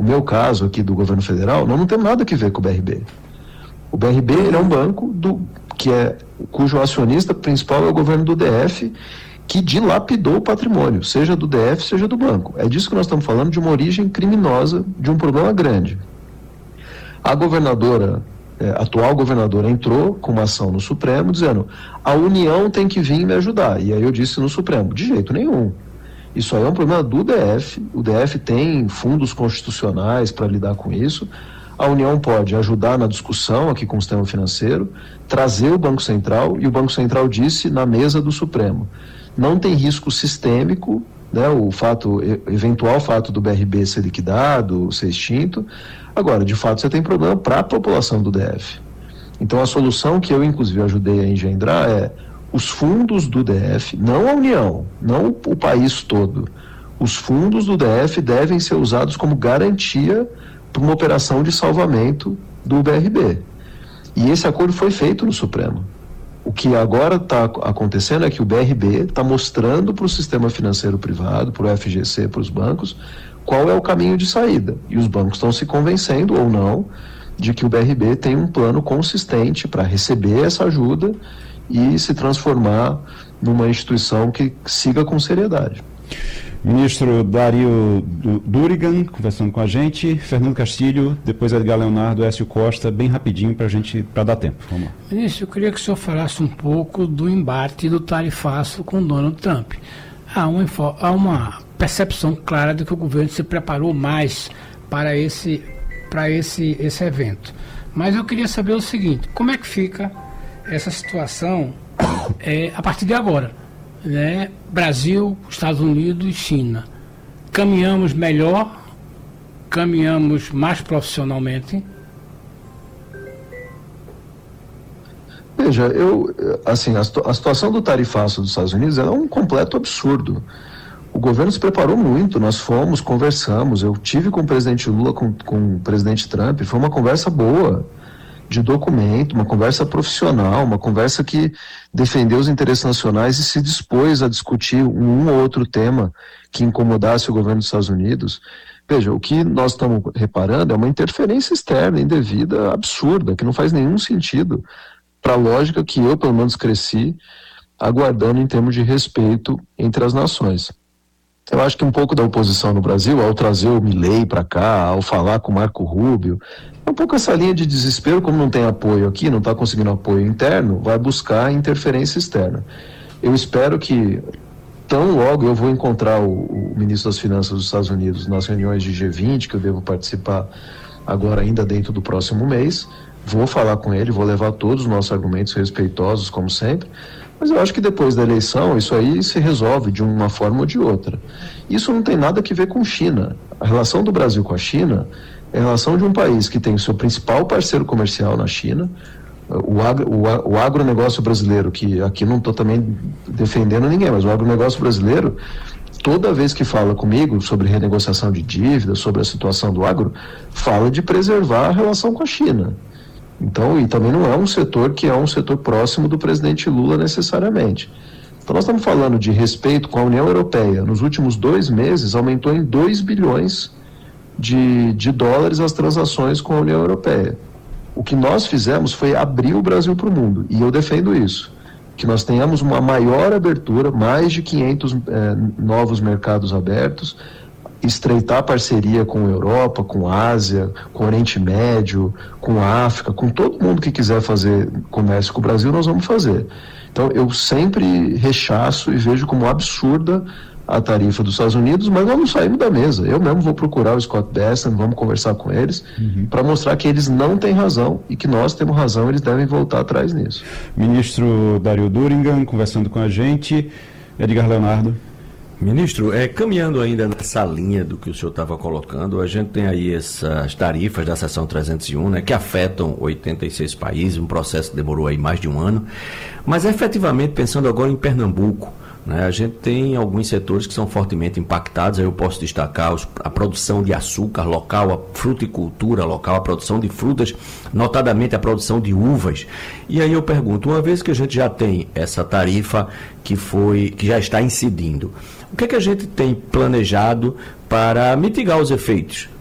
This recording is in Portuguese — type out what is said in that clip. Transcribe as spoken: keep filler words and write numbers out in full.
meu caso aqui do governo federal, nós não temos nada a ver com o B R B. O B R B ele é um banco do, que é, cujo acionista principal é o governo do D F, que dilapidou o patrimônio, seja do D F, seja do banco. É disso que nós estamos falando, de uma origem criminosa, de um problema grande. A governadora, é, a atual governadora, entrou com uma ação no Supremo, dizendo, a União tem que vir me ajudar. E aí eu disse no Supremo, de jeito nenhum. Isso aí é um problema do D F, o D F tem fundos constitucionais para lidar com isso, a União pode ajudar na discussão aqui com o sistema financeiro, trazer o Banco Central, e o Banco Central disse na mesa do Supremo, não tem risco sistêmico, né, o fato, eventual fato do B R B ser liquidado, ser extinto, agora, de fato, você tem problema para a população do D F. Então, a solução que eu, inclusive, ajudei a engendrar é os fundos do D F, não a União, não o país todo, os fundos do D F devem ser usados como garantia para uma operação de salvamento do B R B. E esse acordo foi feito no Supremo. O que agora está acontecendo é que o B R B está mostrando para o sistema financeiro privado, para o F G C, para os bancos, qual é o caminho de saída. E os bancos estão se convencendo, ou não, de que o B R B tem um plano consistente para receber essa ajuda e se transformar numa instituição que siga com seriedade. Ministro Dario Durigan, conversando com a gente, Fernando Castilho, depois Edgar Leonardo, Écio Costa, bem rapidinho para a gente, para dar tempo. Vamos lá. Ministro, eu queria que o senhor falasse um pouco do embate do tarifaço com Donald Trump. Há uma, há uma percepção clara de que o governo se preparou mais para esse, para esse, esse evento. Mas eu queria saber o seguinte, como é que fica essa situação é, a partir de agora? Né? Brasil, Estados Unidos e China. Caminhamos melhor? Caminhamos mais profissionalmente? Veja, eu, assim, a, a situação do tarifaço dos Estados Unidos é um completo absurdo. O governo se preparou muito, nós fomos, conversamos, eu tive com o presidente Lula, com, com o presidente Trump, foi uma conversa boa, de documento, uma conversa profissional, uma conversa que defendeu os interesses nacionais e se dispôs a discutir um ou outro tema que incomodasse o governo dos Estados Unidos. Veja, o que nós estamos reparando é uma interferência externa, indevida, absurda, que não faz nenhum sentido para a lógica que eu, pelo menos, cresci aguardando em termos de respeito entre as nações. Eu acho que um pouco da oposição no Brasil, ao trazer o Milei para cá, ao falar com o Marco Rubio, é um pouco essa linha de desespero, como não tem apoio aqui, não está conseguindo apoio interno, vai buscar interferência externa. Eu espero que, tão logo eu vou encontrar o, o ministro das Finanças dos Estados Unidos nas reuniões de G vinte, que eu devo participar agora ainda dentro do próximo mês, vou falar com ele, vou levar todos os nossos argumentos respeitosos, como sempre, mas eu acho que depois da eleição isso aí se resolve de uma forma ou de outra. Isso não tem nada a ver com China. A relação do Brasil com a China é a relação de um país que tem o seu principal parceiro comercial na China, o, agro, o, o agronegócio brasileiro, que aqui não estou também defendendo ninguém, mas o agronegócio brasileiro, toda vez que fala comigo sobre renegociação de dívidas, sobre a situação do agro, fala de preservar a relação com a China. Então, e também não é um setor que é um setor próximo do presidente Lula necessariamente. Então nós estamos falando de respeito com a União Europeia. Nos últimos dois meses aumentou em dois bilhões de, de dólares as transações com a União Europeia. O que nós fizemos foi abrir o Brasil para o mundo, e eu defendo isso. Que nós tenhamos uma maior abertura, mais de quinhentos eh, novos mercados abertos, estreitar parceria com a Europa, com a Ásia, com o Oriente Médio, com a África, com todo mundo que quiser fazer comércio com o Brasil, nós vamos fazer. Então eu sempre rechaço e vejo como absurda a tarifa dos Estados Unidos, mas nós não saímos da mesa. Eu mesmo vou procurar o Scott Bessent, vamos conversar com eles, uhum. para mostrar que eles não têm razão e que nós temos razão, eles devem voltar atrás nisso. Ministro Dario Durigan, conversando com a gente. Edgar Leonardo. Ministro, é, caminhando ainda nessa linha do que o senhor estava colocando, a gente tem aí essas tarifas da seção trezentos e um, né, que afetam oitenta e seis países, um processo que demorou aí mais de um ano, mas efetivamente, pensando agora em Pernambuco, né, a gente tem alguns setores que são fortemente impactados. Aí eu posso destacar os, a produção de açúcar local, a fruticultura local, a produção de frutas, notadamente a produção de uvas. E aí eu pergunto, uma vez que a gente já tem essa tarifa que, foi, que já está incidindo, o que é que a gente tem planejado para mitigar os efeitos